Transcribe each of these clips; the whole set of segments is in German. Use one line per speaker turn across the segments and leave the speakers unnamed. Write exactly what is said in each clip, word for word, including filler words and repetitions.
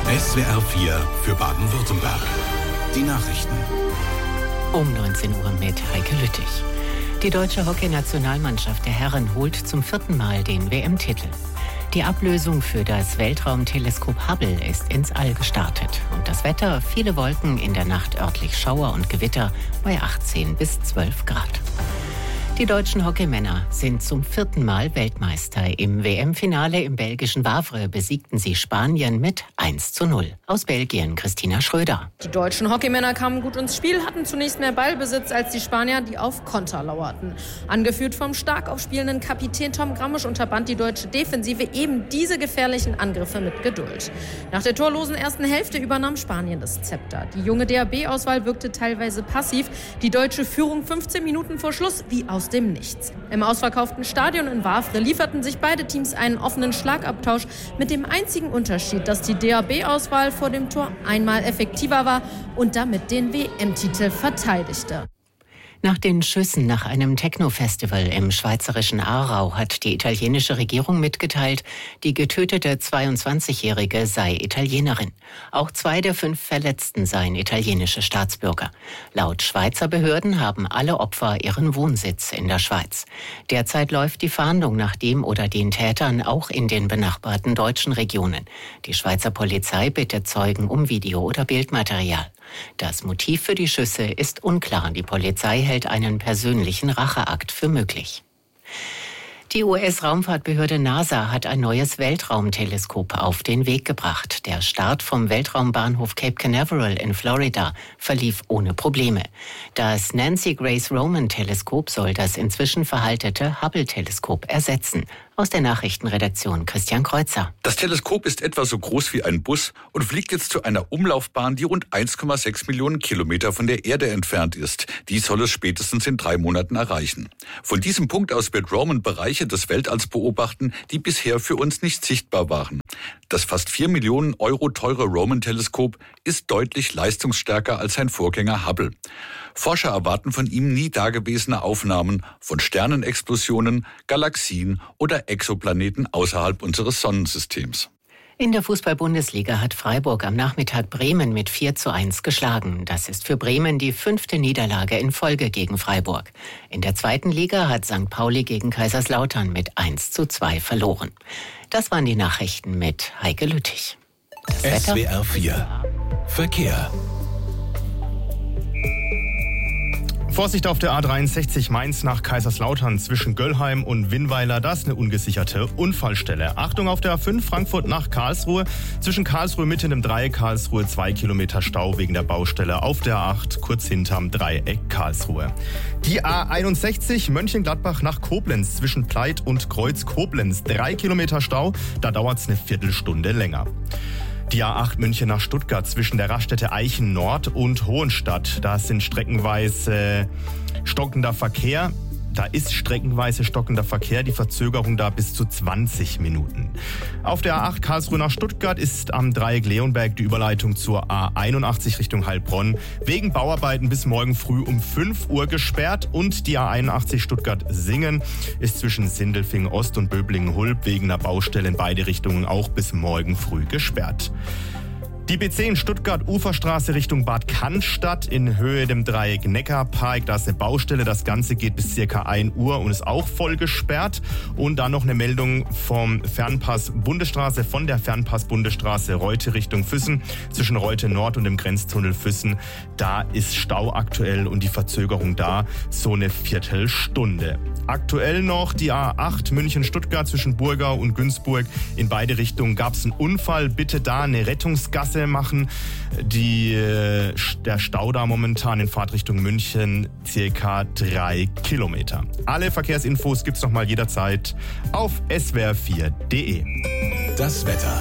S W R vier für Baden-Württemberg. Die Nachrichten.
Um neunzehn Uhr mit Heike Lüttich. Die deutsche Hockeynationalmannschaft der Herren holt zum vierten Mal den W M-Titel. Die Ablösung für das Weltraumteleskop Hubble ist ins All gestartet. Und das Wetter, viele Wolken, in der Nacht örtlich Schauer und Gewitter bei achtzehn bis zwölf Grad. Die deutschen Hockeymänner sind zum vierten Mal Weltmeister. Im W M-Finale im belgischen Wavre besiegten sie Spanien mit eins zu null. Aus Belgien Christina Schröder.
Die deutschen Hockeymänner kamen gut ins Spiel, hatten zunächst mehr Ballbesitz als die Spanier, die auf Konter lauerten. Angeführt vom stark aufspielenden Kapitän Tom Grammisch unterband die deutsche Defensive eben diese gefährlichen Angriffe mit Geduld. Nach der torlosen ersten Hälfte übernahm Spanien das Zepter. Die junge D A B-Auswahl wirkte teilweise passiv. Die deutsche Führung fünfzehn Minuten vor Schluss wie aus dem Nichts. Im ausverkauften Stadion in Wavre lieferten sich beide Teams einen offenen Schlagabtausch mit dem einzigen Unterschied, dass die D A B-Auswahl vor dem Tor einmal effektiver war und damit den W M-Titel verteidigte.
Nach den Schüssen nach einem Techno-Festival im schweizerischen Aarau hat die italienische Regierung mitgeteilt, die getötete zweiundzwanzigjährige sei Italienerin. Auch zwei der fünf Verletzten seien italienische Staatsbürger. Laut Schweizer Behörden haben alle Opfer ihren Wohnsitz in der Schweiz. Derzeit läuft die Fahndung nach dem oder den Tätern auch in den benachbarten deutschen Regionen. Die Schweizer Polizei bittet Zeugen um Video- oder Bildmaterial. Das Motiv für die Schüsse ist unklar. Die Polizei hält einen persönlichen Racheakt für möglich. Die U S-Raumfahrtbehörde NASA hat ein neues Weltraumteleskop auf den Weg gebracht. Der Start vom Weltraumbahnhof Cape Canaveral in Florida verlief ohne Probleme. Das Nancy Grace Roman-Teleskop soll das inzwischen veraltete Hubble-Teleskop ersetzen. Aus der Nachrichtenredaktion Christian Kreuzer.
Das Teleskop ist etwa so groß wie ein Bus und fliegt jetzt zu einer Umlaufbahn, die rund eins Komma sechs Millionen Kilometer von der Erde entfernt ist. Die soll es spätestens in drei Monaten erreichen. Von diesem Punkt aus wird Roman Bereiche des Weltalls beobachten, die bisher für uns nicht sichtbar waren. Das fast vier Millionen Euro teure Roman-Teleskop ist deutlich leistungsstärker als sein Vorgänger Hubble. Forscher erwarten von ihm nie dagewesene Aufnahmen von Sternenexplosionen, Galaxien oder Exoplaneten außerhalb unseres Sonnensystems.
In der Fußball-Bundesliga hat Freiburg am Nachmittag Bremen mit vier zu eins geschlagen. Das ist für Bremen die fünfte Niederlage in Folge gegen Freiburg. In der zweiten Liga hat Sankt Pauli gegen Kaiserslautern mit eins zu zwei verloren. Das waren die Nachrichten mit Heike Lüttich.
Das S W R vier Verkehr.
Vorsicht auf der A dreiundsechzig Mainz nach Kaiserslautern zwischen Göllheim und Winnweiler. Das ist eine ungesicherte Unfallstelle. Achtung auf der A fünf Frankfurt nach Karlsruhe. Zwischen Karlsruhe Mitte im Dreieck Karlsruhe zwei Kilometer Stau wegen der Baustelle auf der A acht kurz hinterm Dreieck Karlsruhe. Die A einundsechzig Mönchengladbach nach Koblenz zwischen Pleit und Kreuz Koblenz. Drei Kilometer Stau. Da dauert es eine Viertelstunde länger. Die A acht München nach Stuttgart zwischen der Raststätte Eichen Nord und Hohenstadt. Da sind streckenweise stockender Verkehr. Da ist streckenweise stockender Verkehr, die Verzögerung da bis zu zwanzig Minuten. Auf der A acht Karlsruhe nach Stuttgart ist am Dreieck Leonberg die Überleitung zur A einundachtzig Richtung Heilbronn wegen Bauarbeiten bis morgen früh um fünf Uhr gesperrt. Und die A einundachtzig Stuttgart-Singen ist zwischen Sindelfingen Ost und Böblingen-Hulb wegen einer Baustelle in beide Richtungen auch bis morgen früh gesperrt. Die B zehn Stuttgart Uferstraße Richtung Bad Cannstatt in Höhe dem Dreieck Neckarpark. Da ist eine Baustelle. Das Ganze geht bis circa ein Uhr und ist auch voll gesperrt. Und dann noch eine Meldung vom Fernpass Bundesstraße, von der Fernpass Bundesstraße Reute Richtung Füssen. Zwischen Reute Nord und dem Grenztunnel Füssen. Da ist Stau aktuell und die Verzögerung da so eine Viertelstunde. Aktuell noch die A acht München-Stuttgart zwischen Burgau und Günzburg. In beide Richtungen gab es einen Unfall. Bitte da eine Rettungsgasse machen. Die, der Stau da momentan in Fahrtrichtung München circa drei Kilometer. Alle Verkehrsinfos gibt's noch mal jederzeit auf s w r vier punkt d e.
Das Wetter.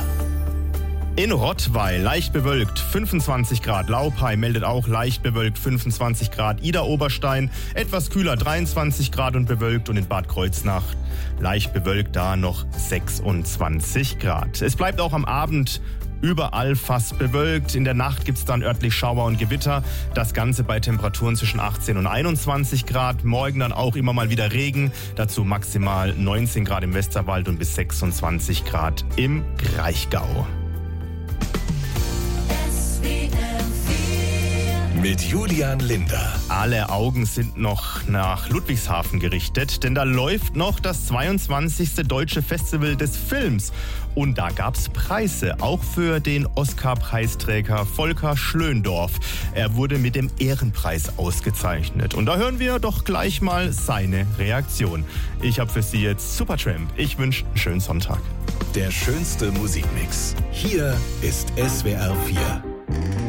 In Rottweil leicht bewölkt, fünfundzwanzig Grad. Laupheim meldet auch leicht bewölkt, fünfundzwanzig Grad. Idar-Oberstein etwas kühler, dreiundzwanzig Grad und bewölkt. Und in Bad Kreuznach leicht bewölkt, da noch sechsundzwanzig Grad. Es bleibt auch am Abend überall fast bewölkt. In der Nacht gibt es dann örtlich Schauer und Gewitter. Das Ganze bei Temperaturen zwischen achtzehn und einundzwanzig Grad. Morgen dann auch immer mal wieder Regen. Dazu maximal neunzehn Grad im Westerwald und bis sechsundzwanzig Grad im Kraichgau.
mit Julian Linder.
Alle Augen sind noch nach Ludwigshafen gerichtet, denn da läuft noch das zweiundzwanzigste Deutsche Festival des Films. Und da gab's Preise, auch für den Oscar-Preisträger Volker Schlöndorff. Er wurde mit dem Ehrenpreis ausgezeichnet. Und da hören wir doch gleich mal seine Reaktion. Ich habe für Sie jetzt Supertramp. Ich wünsche einen schönen Sonntag.
Der schönste Musikmix. Hier ist S W R vier.